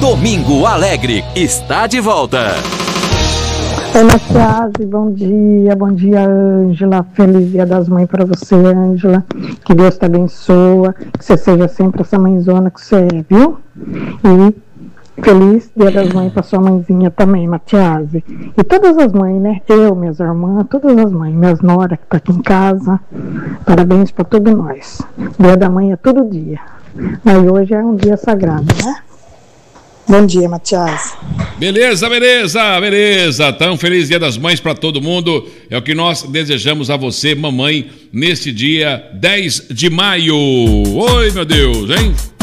Domingo Alegre está de volta. Oi, Matiasi, bom dia, Ângela. Feliz Dia das Mães para você, Ângela. Que Deus te abençoe, que você seja sempre essa mãezona que você é, viu? E feliz Dia das Mães para sua mãezinha também, Matiasi. E todas as mães, né? Eu, minhas irmãs, todas as mães, minhas noras que tá aqui em casa. Parabéns para todos nós. Dia da Mãe é todo dia, mas hoje é um dia sagrado, né? Bom dia, Matias. Beleza. Tão feliz Dia das Mães para todo mundo. É o que nós desejamos a você, mamãe, neste dia 10 de maio. Oi, meu Deus, hein?